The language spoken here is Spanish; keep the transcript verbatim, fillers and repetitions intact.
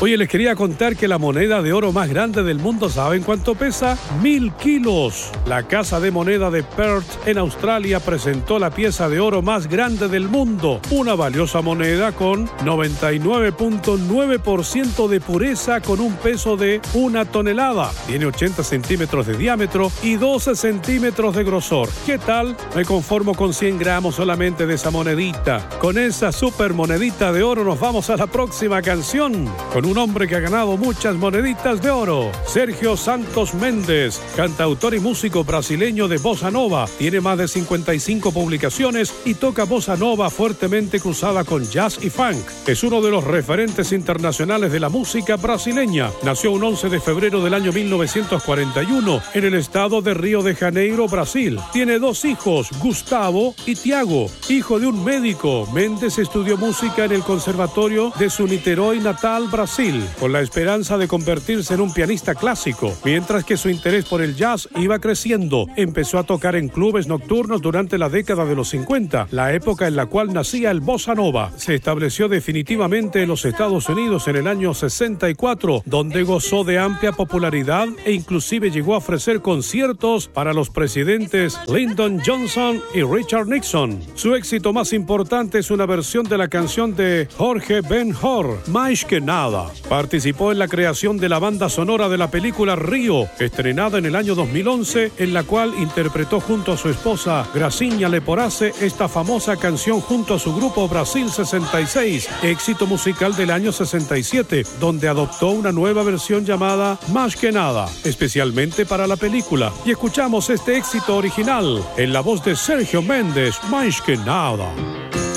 Oye, les quería contar que la moneda de oro más grande del mundo, ¿saben cuánto pesa? Mil kilos. La Casa de Moneda de Perth, en Australia, presentó la pieza de oro más grande del mundo. Una valiosa moneda con noventa y nueve punto nueve por ciento de pureza, con un peso de una tonelada. Tiene ochenta centímetros de diámetro y doce centímetros de grosor. ¿Qué tal? Me conformo con cien gramos solamente de esa monedita. Con esa super monedita de oro nos vamos a la próxima canción. Con un hombre que ha ganado muchas moneditas de oro. Sergio Santos Mendes, cantautor y músico brasileño de bossa nova. Tiene más de cincuenta y cinco publicaciones y toca bossa nova fuertemente cruzada con jazz y funk. Es uno de los referentes internacionales de la música brasileña. Nació un once de febrero del año mil novecientos cuarenta y uno en el estado de Río de Janeiro, Brasil. Tiene dos hijos, Gustavo y Tiago. Hijo de un médico, Mendes estudió música en el Conservatorio de su Niterói natal, Brasil, con la esperanza de convertirse en un pianista clásico. Mientras que su interés por el jazz iba creciendo, empezó a tocar en clubes nocturnos durante la década de los cincuenta, la época en la cual nacía el bossa nova. Se estableció definitivamente en los Estados Unidos en el año sesenta y cuatro, donde gozó de amplia popularidad e inclusive llegó a ofrecer conciertos para los presidentes Lyndon Johnson y Richard Nixon. Su éxito más importante es una versión de la canción de Jorge Ben-Hur, Mais que Nada. Participó en la creación de la banda sonora de la película Río, estrenada en el año dos mil once, en la cual interpretó junto a su esposa Gracinha Leporase esta famosa canción junto a su grupo Brasil sesenta y seis, éxito musical del año sesenta y siete, donde adoptó una nueva versión llamada Más que Nada, especialmente para la película. Y escuchamos este éxito original en la voz de Sergio Mendes, Más que Nada.